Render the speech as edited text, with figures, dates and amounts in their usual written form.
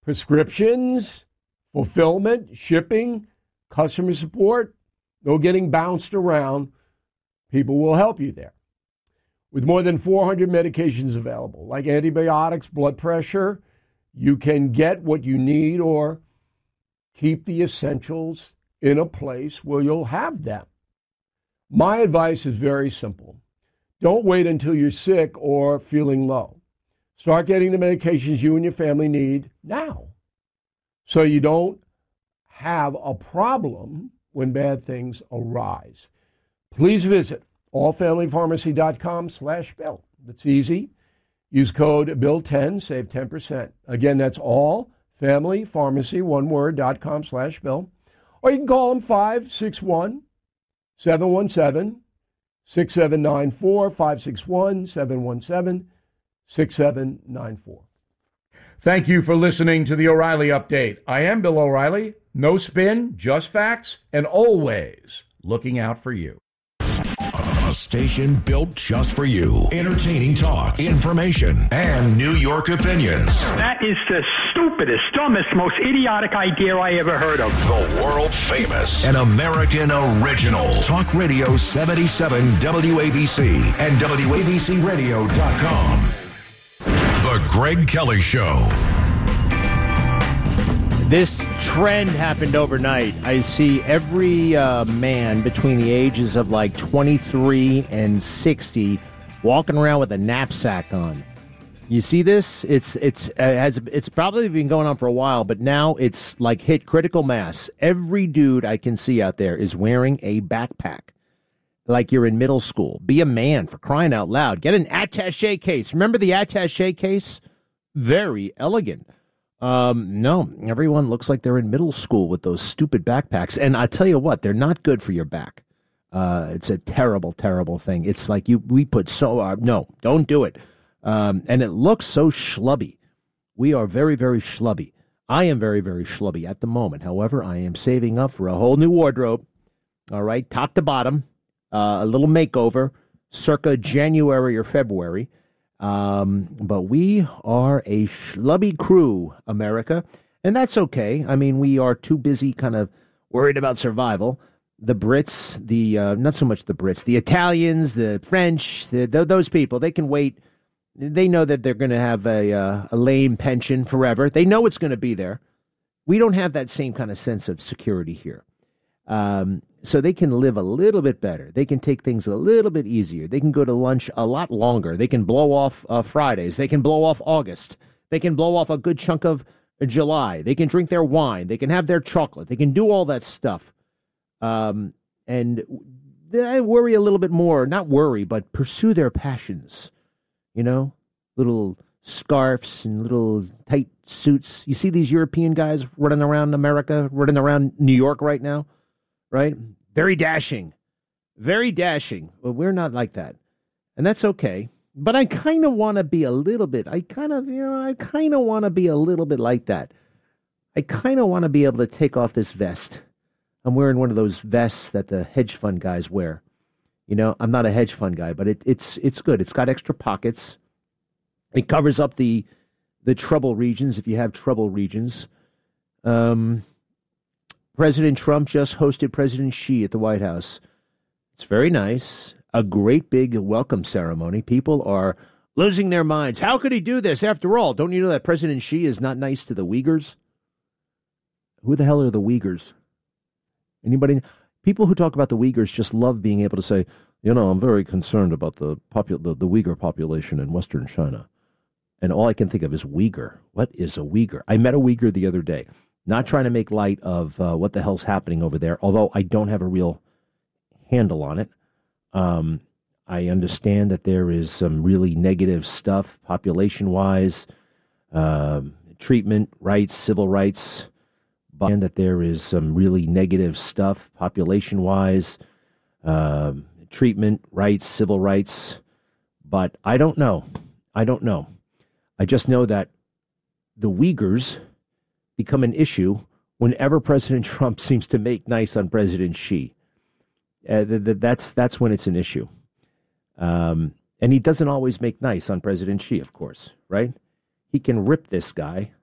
prescriptions, fulfillment, shipping, customer support, no getting bounced around. People will help you there. With more than 400 medications available, like antibiotics, blood pressure, you can get what you need or keep the essentials in a place where you'll have them. My advice is very simple. Don't wait until you're sick or feeling low. Start getting the medications you and your family need now, so you don't have a problem when bad things arise. Please visit allfamilypharmacy.com/Bill. It's easy. Use code BILL10, save 10%. Again, that's allfamilypharmacy, one word, .com/Bill. Or you can call them 561-717-6794, 561-717-6794. Thank you for listening to the O'Reilly Update. I am Bill O'Reilly. No spin, just facts, and always looking out for you. A station built just for you. Entertaining talk, information, and New York opinions. That is the stupidest, dumbest, most idiotic idea I ever heard of. The world famous and American original. Talk Radio 77 WABC and WABCRadio.com. The Greg Kelly Show. This trend happened overnight. I see every man between the ages of like 23 and 60 walking around with a knapsack on. You see this? It's probably been going on for a while, but now it's like hit critical mass. Every dude I can see out there is wearing a backpack, like you're in middle school. Be a man, for crying out loud. Get an attaché case. Remember the attaché case? Very elegant. No, everyone looks like they're in middle school with those stupid backpacks. And I tell you what, they're not good for your back. It's a terrible, terrible thing. It's like we put no, don't do it. And it looks so schlubby. We are very, very schlubby. I am very, very schlubby at the moment. However, I am saving up for a whole new wardrobe. All right, top to bottom, a little makeover, circa January or February. But we are a schlubby crew, America, and that's okay. I mean, we are too busy kind of worried about survival. The Brits, not so much the Brits, the Italians, the French, those people, they can wait. They know that they're going to have a lame pension forever. They know it's going to be there. We don't have that same kind of sense of security here. So they can live a little bit better. They can take things a little bit easier. They can go to lunch a lot longer. They can blow off Fridays. They can blow off August. They can blow off a good chunk of July. They can drink their wine. They can have their chocolate. They can do all that stuff. And they worry a little bit more. Not worry, but pursue their passions. You know, little scarves and little tight suits. You see these European guys running around America, running around New York right now? Right? Very dashing. Very dashing. But we're not like that. And that's okay. But I kind of want to be a little bit, I kind of want to be a little bit like that. I kind of want to be able to take off this vest. I'm wearing one of those vests that the hedge fund guys wear. You know, I'm not a hedge fund guy, but it's good. It's got extra pockets. It covers up the trouble regions, if you have trouble regions. President Trump just hosted President Xi at the White House. It's very nice. A great big welcome ceremony. People are losing their minds. How could he do this? After all, don't you know that President Xi is not nice to the Uyghurs? Who the hell are the Uyghurs? Anybody? People who talk about the Uyghurs just love being able to say, you know, I'm very concerned about the Uyghur population in Western China. And all I can think of is Uyghur. What is a Uyghur? I met a Uyghur the other day. Not trying to make light of what the hell's happening over there, although I don't have a real handle on it. I understand that there is some really negative stuff population-wise, treatment rights, civil rights, and that there is some really negative stuff population-wise, treatment rights, civil rights, but I don't know. I just know that the Uyghurs become an issue whenever President Trump seems to make nice on President Xi. That's when it's an issue. And he doesn't always make nice on President Xi, of course, right? He can rip this guy